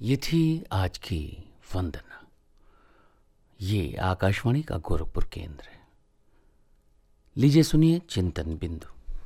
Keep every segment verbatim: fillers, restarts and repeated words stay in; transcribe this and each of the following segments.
ये थी आज की वंदना। ये आकाशवाणी का गोरखपुर केंद्र है। लीजिए सुनिए चिंतन बिंदु।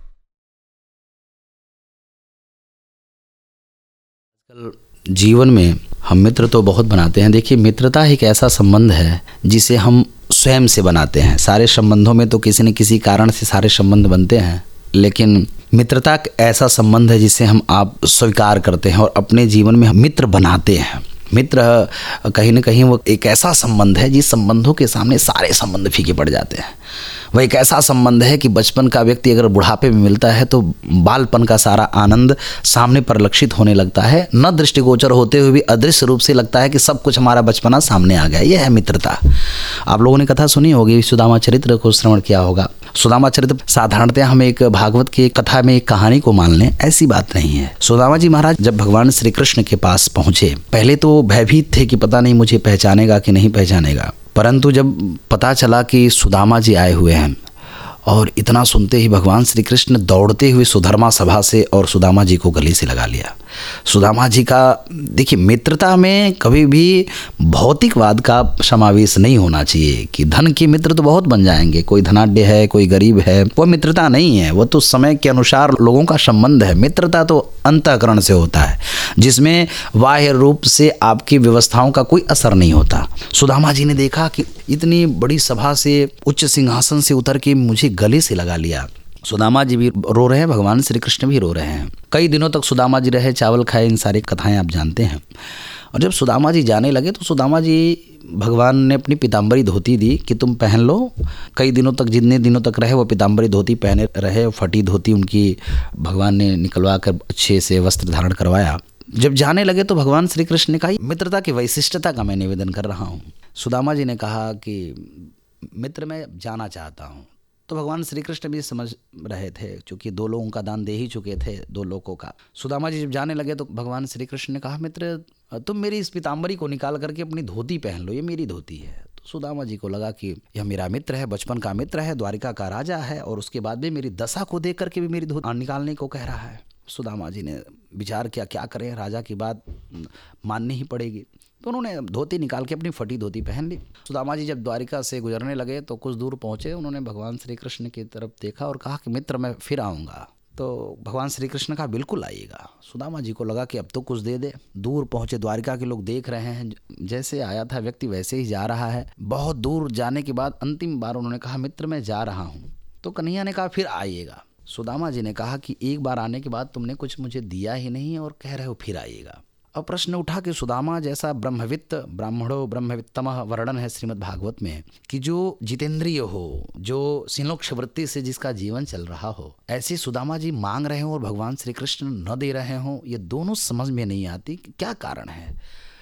आजकल जीवन में हम मित्र तो बहुत बनाते हैं। देखिए, मित्रता एक ऐसा संबंध है जिसे हम स्वयं से बनाते हैं। सारे संबंधों में तो किसी न किसी कारण से सारे संबंध बनते हैं, लेकिन मित्रता एक ऐसा संबंध है जिसे हम आप स्वीकार करते हैं और अपने जीवन में हम मित्र बनाते हैं। मित्र कहीं ना कहीं वो एक ऐसा संबंध है जिस संबंधों के सामने सारे संबंध फीके पड़ जाते हैं। वह एक ऐसा संबंध है कि बचपन का व्यक्ति अगर बुढ़ापे में मिलता है तो बालपन का सारा आनंद सामने परिलक्षित होने लगता है। न दृष्टिगोचर होते हुए भी अदृश्य रूप से लगता है कि सब कुछ हमारा बचपना सामने आ गया। यह है मित्रता। आप लोगों ने कथा सुनी होगी, सुदामा चरित्र को श्रवण किया होगा। सुदामा चरित्र साधारणतः हम एक भागवत की कथा में एक कहानी को मान लें, ऐसी बात नहीं है। सुदामा जी महाराज जब भगवान श्री कृष्ण के पास पहुंचे, पहले तो भयभीत थे कि पता नहीं मुझे पहचानेगा कि नहीं पहचानेगा, परंतु जब पता चला कि सुदामा जी आए हुए हैं और इतना सुनते ही भगवान श्री कृष्ण दौड़ते हुए सुधर्मा सभा से और सुदामा जी को गले से लगा लिया। सुदामा जी का देखिए, मित्रता में कभी भी भौतिकवाद का समावेश नहीं होना चाहिए कि धन के मित्र तो बहुत बन जाएंगे, कोई धनाढ्य है कोई गरीब है, वो मित्रता नहीं है। वो तो समय के अनुसार लोगों का संबंध है। मित्रता तो अंतःकरण से होता है, जिसमें बाह्य रूप से आपकी व्यवस्थाओं का कोई असर नहीं होता। सुदामा जी ने देखा कि इतनी बड़ी सभा से उच्च सिंहासन से उतर के मुझे गले से लगा लिया। सुदामा जी भी रो रहे हैं, भगवान श्री कृष्ण भी रो रहे हैं। कई दिनों तक सुदामा जी रहे, चावल खाए, इन सारी कथाएं आप जानते हैं। और जब सुदामा जी जाने लगे तो सुदामा जी, भगवान ने अपनी पीताम्बरी धोती दी कि तुम पहन लो। कई दिनों तक, जितने दिनों तक रहे वो पीताम्बरी धोती पहने रहे। फटी धोती उनकी भगवान ने निकलवा कर अच्छे से वस्त्र धारण करवाया। जब जाने लगे तो भगवान श्री कृष्ण ने कहा, मित्रता की वैशिष्टता का मैं निवेदन कर रहा हूँ। सुदामा जी ने कहा कि मित्र मैं जाना चाहता हूँ। तो भगवान श्री कृष्ण भी समझ रहे थे, क्योंकि दो लोगों का दान दे ही चुके थे, दो लोगों का। सुदामा जी जब जाने लगे तो भगवान श्री कृष्ण ने कहा, मित्र तुम मेरी इस पीताम्बरी को निकाल करके अपनी धोती पहन लो, ये मेरी धोती है। तो सुदामा जी को लगा कि यह मेरा मित्र है, बचपन का मित्र है, द्वारिका का राजा है, और उसके बाद भी मेरी दशा को देख करके भी मेरी धोती निकालने को कह रहा है। सुदामा जी ने विचार किया, क्या करें, राजा की बात माननी ही पड़ेगी। तो उन्होंने धोती निकाल के अपनी फटी धोती पहन ली। सुदामा जी जब द्वारिका से गुजरने लगे तो कुछ दूर पहुँचे, उन्होंने भगवान श्री कृष्ण की तरफ देखा और कहा कि मित्र मैं फिर आऊँगा। तो भगवान श्री कृष्ण कहा बिल्कुल आइएगा। सुदामा जी को लगा कि अब तो कुछ दे दे। दूर पहुँचे, द्वारिका के लोग देख रहे हैं, जैसे आया था व्यक्ति वैसे ही जा रहा है। बहुत दूर जाने के बाद अंतिम बार उन्होंने कहा, मित्र मैं जा रहा हूँ। तो कन्हैया ने कहा फिर आइएगा। सुदामा जी ने कहा कि एक बार आने के बाद तुमने कुछ मुझे दिया ही नहीं और कह रहे हो फिर आइएगा। अब प्रश्न उठा कि सुदामा जैसा ब्रह्मवित्त, ब्राह्मणो ब्रह्मवित्तमः वर्णन है श्रीमद् भागवत में, कि जो जितेंद्रिय हो, जो सिनोक्ष वृत्ति से जिसका जीवन चल रहा हो, ऐसे सुदामा जी मांग रहे हो और भगवान श्री कृष्ण न दे रहे हो, ये दोनों समझ में नहीं आती कि क्या कारण है।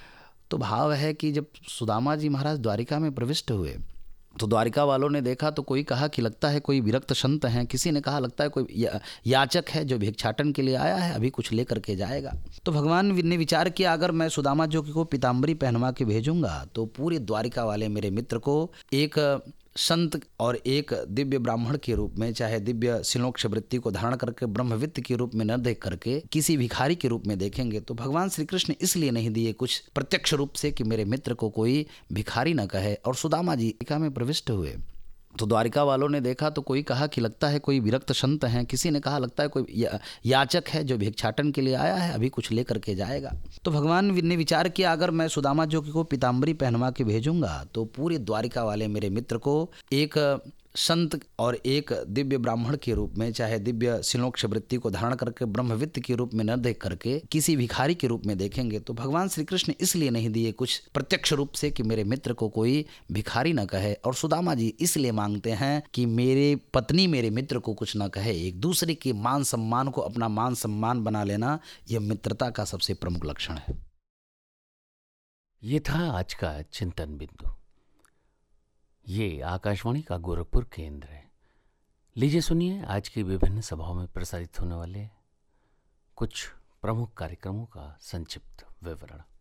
तो भाव है कि जब सुदामा जी महाराज द्वारिका में प्रविष्ट हुए तो द्वारिका वालों ने देखा तो कोई कहा कि लगता है कोई विरक्त संत हैं, किसी ने कहा लगता है कोई या, याचक है जो भिक्षाटन के लिए आया है, अभी कुछ लेकर के जाएगा। तो भगवान ने विचार किया, अगर मैं सुदामा जी को पीताम्बरी पहनवा के भेजूंगा तो पूरे द्वारिका वाले मेरे मित्र को एक संत और एक दिव्य ब्राह्मण के रूप में, चाहे दिव्य सिनोक्ष वृत्ति को धारण करके ब्रह्मवित्त के रूप में न देख करके किसी भिखारी के रूप में देखेंगे। तो भगवान श्री कृष्ण इसलिए नहीं दिए कुछ प्रत्यक्ष रूप से कि मेरे मित्र को कोई भिखारी न कहे। और सुदामा जी द्वारिका में प्रविष्ट हुए तो द्वारिका वालों ने देखा तो कोई कहा कि लगता है कोई विरक्त संत हैं, किसी ने कहा लगता है कोई या, याचक है जो भिक्षाटन के लिए आया है, अभी कुछ लेकर के जाएगा। तो भगवान ने विचार किया, अगर मैं सुदामा जी को पीताम्बरी पहनवा के भेजूंगा तो पूरे द्वारिका वाले मेरे मित्र को एक संत और एक दिव्य ब्राह्मण के रूप में, चाहे दिव्य सिनोक्ष वृत्ति को धारण करके ब्रह्मवित्त के रूप में न देख करके किसी भिखारी के रूप में देखेंगे। तो भगवान श्री कृष्ण इसलिए नहीं दिए कुछ प्रत्यक्ष रूप से कि मेरे मित्र को कोई भिखारी न कहे। और सुदामा जी इसलिए मांगते हैं कि मेरे पत्नी मेरे मित्र को कुछ न कहे। एक दूसरे के मान सम्मान को अपना मान सम्मान बना लेना, यह मित्रता का सबसे प्रमुख लक्षण है। ये था आज का चिंतन बिंदु। ये आकाशवाणी का गोरखपुर केंद्र है। लीजिए सुनिए आज की विभिन्न सभाओं में प्रसारित होने वाले कुछ प्रमुख कार्यक्रमों का संक्षिप्त विवरण।